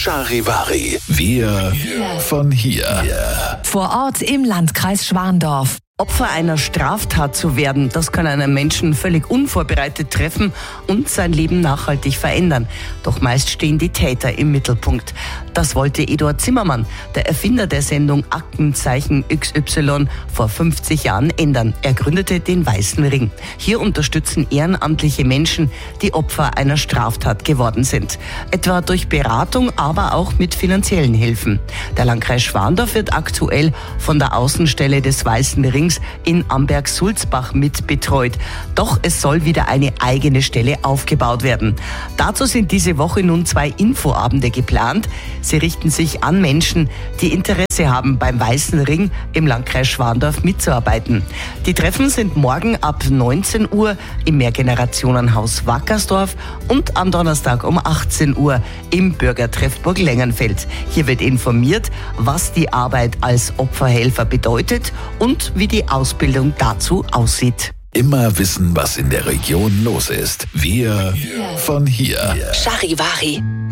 Charivari. Wir von hier. Vor Ort im Landkreis Schwandorf. Opfer einer Straftat zu werden, das kann einen Menschen völlig unvorbereitet treffen und sein Leben nachhaltig verändern. Doch meist stehen die Täter im Mittelpunkt. Das wollte Eduard Zimmermann, der Erfinder der Sendung Aktenzeichen XY, vor 50 Jahren ändern. Er gründete den Weißen Ring. Hier unterstützen ehrenamtliche Menschen, die Opfer einer Straftat geworden sind. Etwa durch Beratung, aber auch mit finanziellen Hilfen. Der Landkreis Schwandorf wird aktuell von der Außenstelle des Weißen Rings in Amberg-Sulzbach mit betreut. Doch es soll wieder eine eigene Stelle aufgebaut werden. Dazu sind diese Woche nun 2 Infoabende geplant. Sie richten sich an Menschen, die Interesse haben, beim Weißen Ring im Landkreis Schwandorf mitzuarbeiten. Die Treffen sind morgen ab 19 Uhr im Mehrgenerationenhaus Wackersdorf und am Donnerstag um 18 Uhr im Bürgertreff Burg Längenfeld. Hier wird informiert, was die Arbeit als Opferhelfer bedeutet und wie die Ausbildung dazu aussieht. Immer wissen, was in der Region los ist. Wir von hier. Charivari.